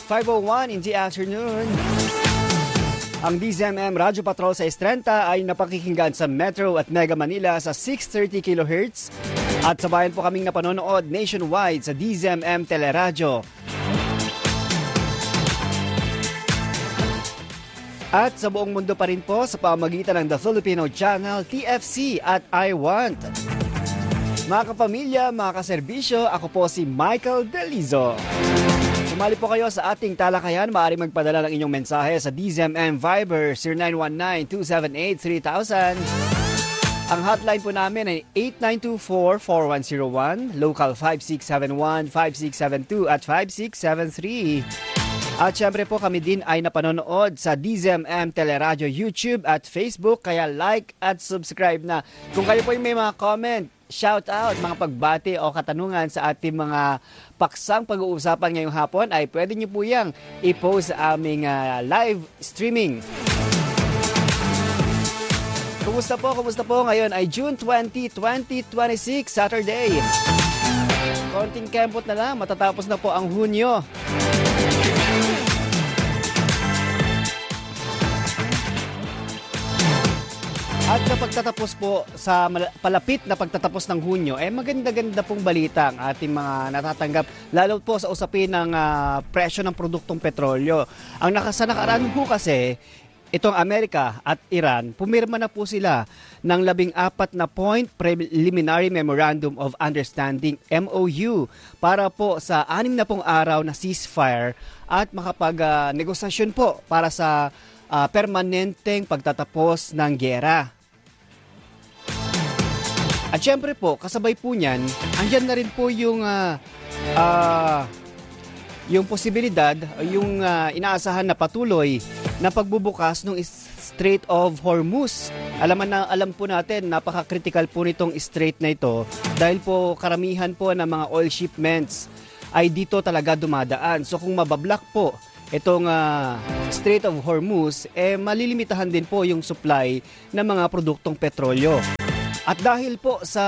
5:01 in the afternoon. Ang DZMM Radyo Patrol sa Estrenta ay napakikinggan sa Metro at Mega Manila sa 630 kHz at sa bayan po kaming napanonood nationwide sa DZMM Teleradyo. At sa buong mundo pa rin po sa pamagitan ng The Filipino Channel, TFC at I Want. Mga kapamilya, mga kaserbisyo, ako po si Michael Delizo. Sumali po kayo sa ating talakayan. Maaari magpadala ng inyong mensahe sa DZMM Viber 0919-278-3000. Ang hotline po namin ay 8924-4101, local 5671-5672 at 5673. At syempre po kami din ay napanonood sa DZMM Teleradyo YouTube at Facebook, kaya like at subscribe na. Kung kayo po yung may mga comment, shout out, mga pagbati o katanungan sa ating mga paksang pag-uusapan ngayong hapon ay pwede nyo po yang i-post sa aming live streaming. Kumusta po? Ngayon ay June 20, 2026, Saturday. Konting kempot na lang, matatapos na po ang Hunyo. At sa pagtatapos po, sa palapit na pagtatapos ng Hunyo, maganda-ganda pong balita ang ating mga natatanggap, lalo po sa usapin ng presyo ng produktong petrolyo. Ang sa nakaraan po kasi, itong Amerika at Iran, pumirma na po sila ng 14 na point Preliminary Memorandum of Understanding, MOU, para po sa 6 na pong araw na ceasefire at makapag-negosasyon po para sa permanenteng pagtatapos ng gyera. At syempre po, kasabay po niyan, andyan na rin po yung posibilidad, yung inaasahan na patuloy na pagbubukas ng Strait of Hormuz. Alam po natin, napaka-critical po nitong strait na ito dahil po karamihan po ng mga oil shipments ay dito talaga dumadaan. So kung mabablock po itong Strait of Hormuz, malilimitahan din po yung supply ng mga produktong petrolyo. At dahil po sa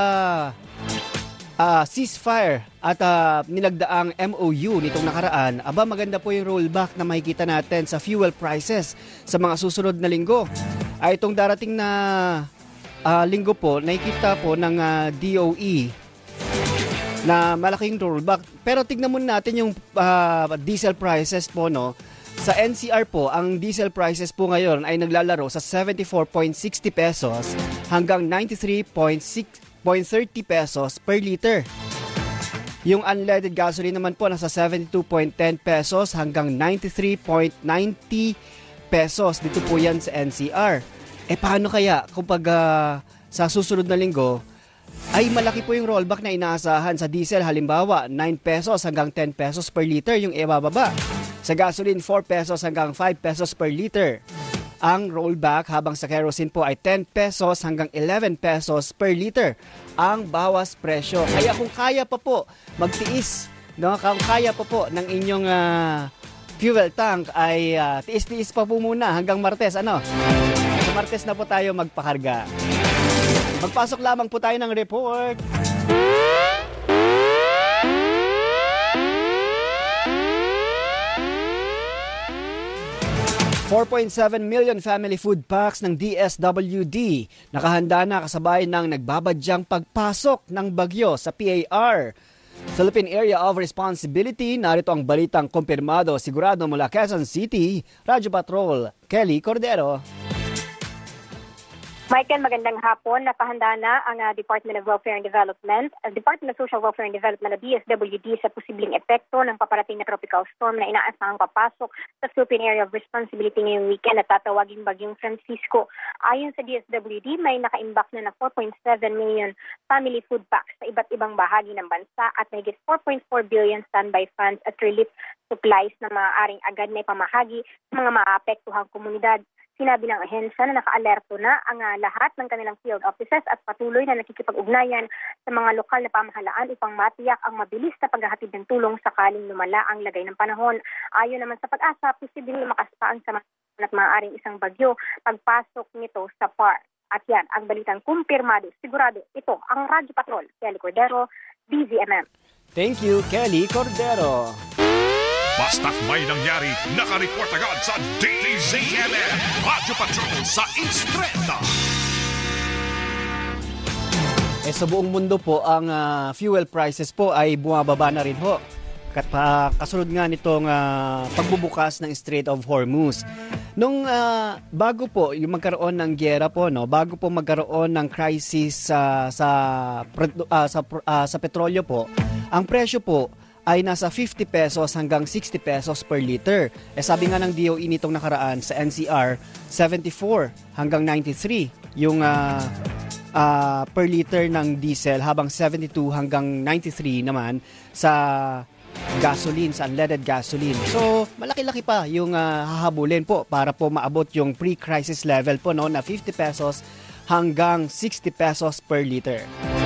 ceasefire at nilagdaang MOU nitong nakaraan, maganda po yung rollback na makikita natin sa fuel prices sa mga susunod na linggo. Ay itong darating na linggo po, nakikita po ng DOE na malaking rollback. Pero tignan muna natin yung diesel prices po, no? Sa NCR po, ang diesel prices po ngayon ay naglalaro sa 74.60 pesos hanggang 93.30 pesos per liter. Yung unleaded gasoline naman po nasa 72.10 pesos hanggang 93.90 pesos. Dito po yan sa NCR. Paano kaya kapag sa susunod na linggo ay malaki po yung rollback na inaasahan sa diesel, halimbawa 9 pesos hanggang 10 pesos per liter yung ibababa. Sa gasoline, 4 pesos hanggang 5 pesos per liter ang rollback, habang sa kerosene po ay 10 pesos hanggang 11 pesos per liter ang bawas presyo. Kaya kung kaya pa po magtiis, no, kung kaya pa po ng inyong fuel tank ay tiis-tiis pa po muna hanggang Martes. Sa Martes na po tayo magpakarga. Magpasok lamang po tayo ng report. $4.7 million family food packs ng DSWD nakahanda na kasabay ng nagbabadyang pagpasok ng bagyo sa PAR. Philippine Area of Responsibility, narito ang balitang kumpirmado sigurado mula Quezon City, Radyo Patrol, Kelly Cordero. Michael, magandang hapon. Nakahanda na ang Department of Welfare and Development, Department of Social Welfare and Development na DSWD sa posibleng epekto ng paparating na tropical storm na inaasahang papasok sa Philippine Area of Responsibility ngayong weekend at tatawaging Bagyong Francisco. Ayon sa DSWD, may nakaimbak na 4.7 million family food packs sa iba't ibang bahagi ng bansa at mahigit 4.4 billion standby funds at relief supplies na maaaring agad na ipamahagi sa mga maapektuhang komunidad. Sinabi ng ahensya na naka-alerto na ang lahat ng kanilang field offices at patuloy na nakikipag-ugnayan sa mga lokal na pamahalaan upang matiyak ang mabilis na paghahatid ng tulong sakaling lumala ang lagay ng panahon. Ayon naman sa pag-asa, posibleng lumakas pa ang sama at maaaring isang bagyo pagpasok nito sa PAR. At yan, ang balitang kumpirmado, sigurado, ito ang Radyo Patrol, Kelly Cordero, DZMM. Thank you, Kelly Cordero. Basta't may nangyari, nakareport agad sa DZMM Radyo Patrol sa Instreta. Sa buong mundo po, ang fuel prices po ay bumababa na rin ho. Kasunod nga nitong pagbubukas ng Strait of Hormuz. Nung bago po yung magkaroon ng giyera po, no, bago po magkaroon ng crisis sa petrolyo po, ang presyo po ay nasa 50 pesos hanggang 60 pesos per liter. Sabi nga ng DOE nitong nakaraan sa NCR, 74 hanggang 93 yung per liter ng diesel, habang 72 hanggang 93 naman sa gasoline, sa unleaded gasoline. So, malaki-laki pa yung hahabulin po para po maabot yung pre-crisis level po, no, na 50 pesos hanggang 60 pesos per liter.